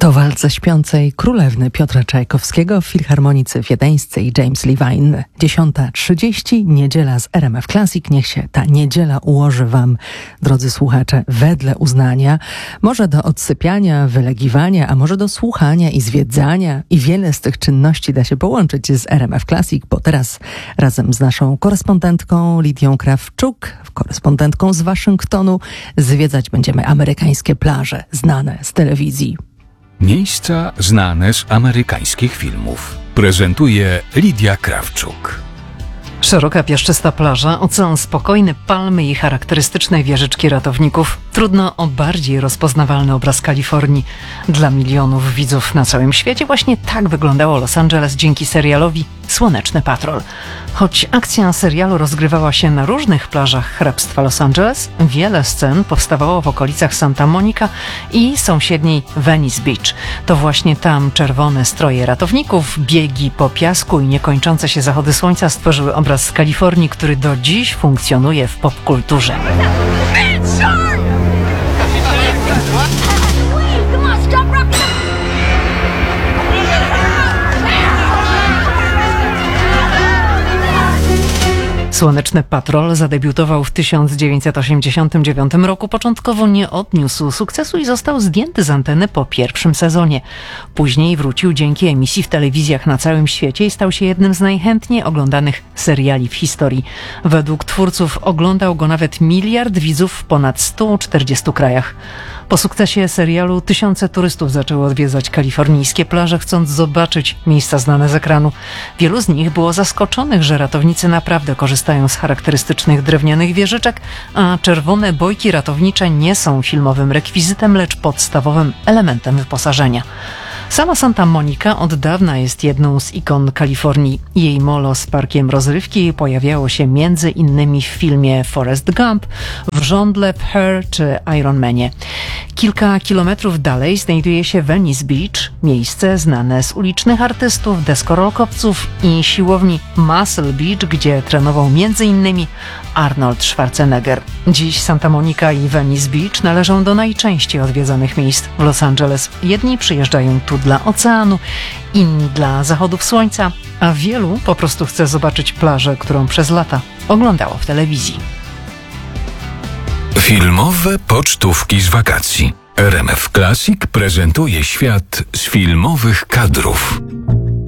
To walce śpiącej królewny Piotra Czajkowskiego w Filharmonicy Wiedeńskiej James Levine. 10:30, niedziela z RMF Classic. Niech się ta niedziela ułoży wam, drodzy słuchacze, wedle uznania. Może do odsypiania, wylegiwania, a może do słuchania i zwiedzania. I wiele z tych czynności da się połączyć z RMF Classic, bo teraz razem z naszą korespondentką Lidią Krawczuk, korespondentką z Waszyngtonu, zwiedzać będziemy amerykańskie plaże znane z telewizji. Miejsca znane z amerykańskich filmów prezentuje Lidia Krawczuk. Szeroka piaszczysta plaża, ocean spokojny, palmy i charakterystyczne wieżyczki ratowników. Trudno o bardziej rozpoznawalny obraz Kalifornii. Dla milionów widzów na całym świecie właśnie tak wyglądało Los Angeles dzięki serialowi Słoneczny Patrol. Choć akcja serialu rozgrywała się na różnych plażach hrabstwa Los Angeles, wiele scen powstawało w okolicach Santa Monica i sąsiedniej Venice Beach. To właśnie tam czerwone stroje ratowników, biegi po piasku i niekończące się zachody słońca stworzyły obraz Kalifornii, który do dziś funkcjonuje w popkulturze. Słoneczny Patrol zadebiutował w 1989 roku. Początkowo nie odniósł sukcesu i został zdjęty z anteny po pierwszym sezonie. Później wrócił dzięki emisji w telewizjach na całym świecie i stał się jednym z najchętniej oglądanych seriali w historii. Według twórców oglądał go nawet 1 miliard widzów w ponad 140 krajach. Po sukcesie serialu tysiące turystów zaczęło odwiedzać kalifornijskie plaże, chcąc zobaczyć miejsca znane z ekranu. Wielu z nich było zaskoczonych, że ratownicy naprawdę korzystają z charakterystycznych drewnianych wieżyczek, a czerwone bojki ratownicze nie są filmowym rekwizytem, lecz podstawowym elementem wyposażenia. Sama Santa Monica od dawna jest jedną z ikon Kalifornii. Jej molo z parkiem rozrywki pojawiało się między innymi w filmie Forrest Gump, w Żądle, w Her czy Iron Manie. Kilka kilometrów dalej znajduje się Venice Beach, miejsce znane z ulicznych artystów, deskorolkowców i siłowni Muscle Beach, gdzie trenował m.in. Arnold Schwarzenegger. Dziś Santa Monica i Venice Beach należą do najczęściej odwiedzanych miejsc w Los Angeles. Jedni przyjeżdżają tu dla oceanu, inni dla zachodów słońca, a wielu po prostu chce zobaczyć plażę, którą przez lata oglądało w telewizji. Filmowe pocztówki z wakacji. RMF Classic prezentuje świat z filmowych kadrów.